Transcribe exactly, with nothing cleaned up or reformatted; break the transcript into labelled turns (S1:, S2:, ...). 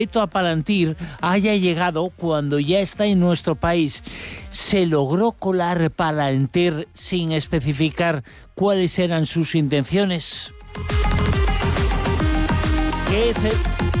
S1: a Palantir haya llegado cuando ya está en nuestro país. ¿Se logró colar Palantir sin especificar cuáles eran sus intenciones? ¿Qué es el